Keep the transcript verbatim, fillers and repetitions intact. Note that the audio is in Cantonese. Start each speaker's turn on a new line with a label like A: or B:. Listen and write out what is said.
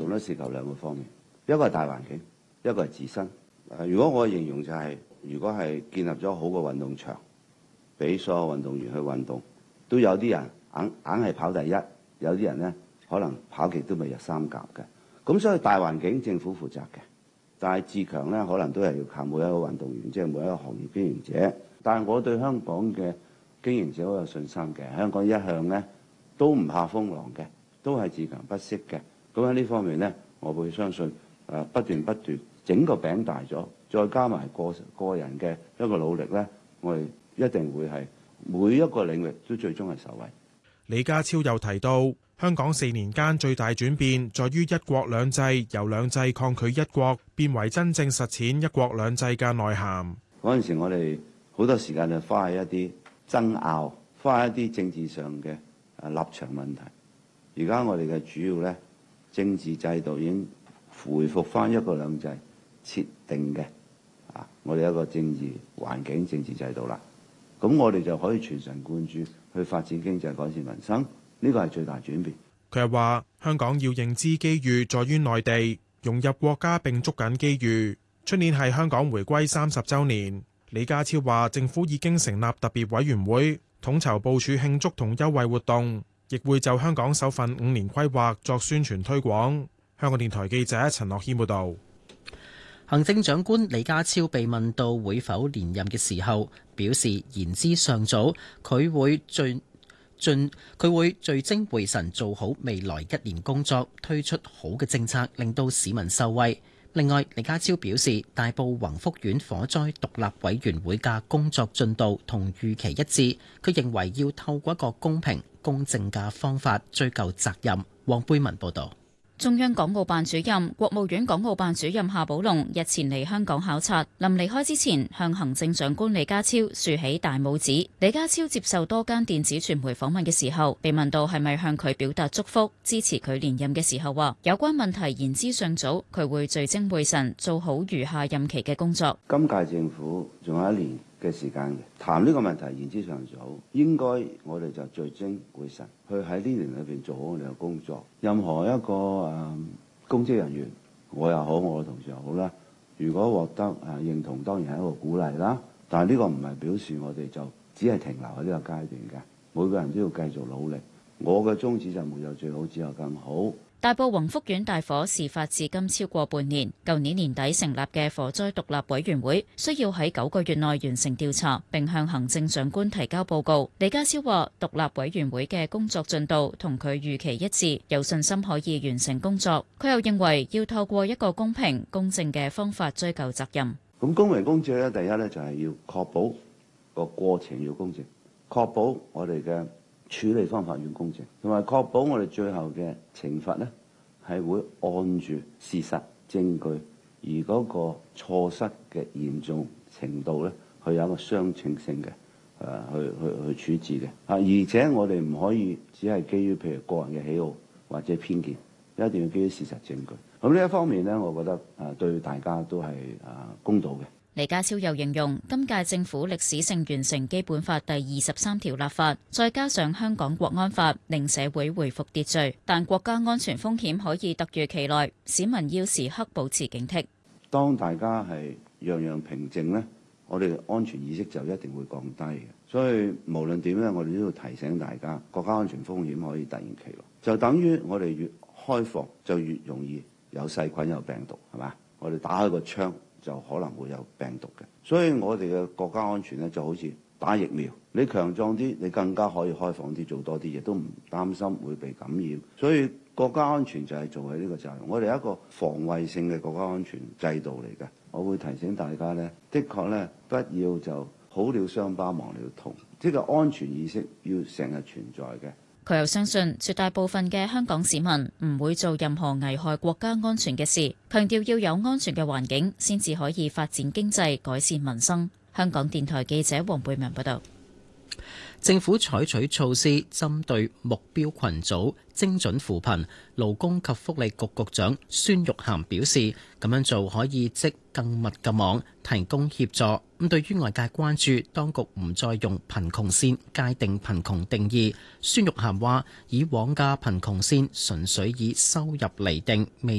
A: 咧涉及兩個方面，一個係大環境，一個係自身。誒，如果我形容就係、是，如果係建立咗好嘅運動場，俾所有運動員去運動，都有啲人硬硬係跑第一，有啲人咧可能跑極都未入三甲嘅。咁所以大環境政府負責嘅，但係自強咧可能都係要靠每一個運動員，即係每一個行業經營者。但係我對香港嘅經營者好有信心嘅，香港一向咧都唔怕風浪嘅，都係自強不息嘅。咁喺呢方面咧，我會相信誒不斷不斷整個餅大咗，再加埋個個人嘅一個努力咧，我哋一定會係每一個領域都最終係受惠。
B: 李家超又提到，香港四年間最大轉變在於一國兩制由兩制抗拒一國變為真正實踐一國兩制嘅內涵。
A: 嗰陣時我哋好多時間就花喺一啲爭拗，花喺一啲政治上嘅誒立場問題。而家我哋嘅主要咧政治制度已經回復翻一國兩制設定嘅啊，我哋一個政治環境、政治制度啦。咁我哋就可以全神貫注去發展經濟、改善民生，呢個係最大轉變。
B: 佢又話：香港要認知機遇在於內地，融入國家並捉緊機遇。出年係香港回歸三十週年。李家超話：政府已經成立特別委員會，統籌部署慶祝同優惠活動，亦會就香港首份五年規劃作宣傳推廣。香港電台記者陳樂軒報導。
C: 行政長官李家超被問到會否連任嘅時候，表示言之尚早，佢會盡盡佢會聚精會神做好未來一年工作，推出好嘅政策，令到市民受惠。另外，李家超表示，大埔宏福苑火災獨立委員會嘅工作進度同預期一致，佢認為要透過一個公平公正嘅方法追究責任。黃貝文報導。
D: 中央港澳辦主任、國務院港澳辦主任夏寶龍日前嚟香港考察，臨離開之前向行政長官李家超豎起大拇指。李家超接受多間電子傳媒訪問嘅時候，被問到係咪向佢表達祝福、支持佢連任嘅時候，話有關問題言之尚早，佢會聚精會神做好餘下任期嘅工作。
A: 今屆政府仲有一年嘅時間嘅，談呢個問題言之尚早，應該我哋就聚精會神去喺呢年裏邊做好我哋嘅工作。任何一個誒、呃、公職人員，我又好，我嘅同事又好啦，如果獲得誒、呃、認同，當然係一個鼓勵啦。但係呢個唔係表示我哋就只係停留喺呢個階段嘅，每個人都要繼續努力。我嘅宗旨就沒有最好，只有更好。
D: 大埔宏福苑大火事發至今超過半年，舊年年底成立嘅火災獨立委員會需要喺九個月內完成調查，並向行政長官提交報告。李家超話，獨立委員會嘅工作進度同佢預期一致，有信心可以完成工作。佢又認為要透過一個公平公正嘅方法追究責任。
A: 咁公平公正咧，第一咧就係要確保個過程要公正，確保我哋嘅處理方法要公正，同埋確保我哋最後嘅懲罰咧係會按住事實證據，而嗰個錯失嘅嚴重程度咧，佢有一個相稱性嘅誒去去去處置嘅啊，而且我哋唔可以只係基於譬如個人嘅喜好或者偏見，一定要基於事實證據。咁呢一方面咧，我覺得誒對大家都係誒公道嘅。
D: 李家超又形容今屆政府歷史性完成基本法第二十三條立法，再加上香港國安法，令社會回復秩序。但國家安全風險可以突如其來，市民要時刻保持警惕。
A: 當大家係樣樣平靜呢，我哋安全意識就一定會降低嘅。所以無論點咧，我哋都要提醒大家，國家安全風險可以突然其來，就等於我哋越開放就越容易有細菌有病毒，係嘛？我哋打開個窗就可能會有病毒嘅，所以我哋嘅國家安全咧就好似打疫苗，你強壯啲，你更加可以開放啲，做多啲嘢，都唔擔心會被感染。所以國家安全就係做喺呢個責任，我哋一個防衛性嘅國家安全制度嚟嘅。我會提醒大家咧，的確咧不要就好了傷疤忘了痛，即係安全意識要成日存在嘅。
D: 佢又相信絕大部分嘅香港市民唔會做任何危害國家安全嘅事，強調要有安全嘅環境先至可以發展經濟、改善民生。香港電台記者黃貝文報道。
C: 政府採取措施針對目標群組精準扶貧，勞工及福利局局長孫玉菡表示，咁樣做可以織更密嘅網，提供協助。咁對於外界關注當局唔再用貧窮線界定貧窮定義，孫玉菡話：以往嘅貧窮線純粹以收入釐定，未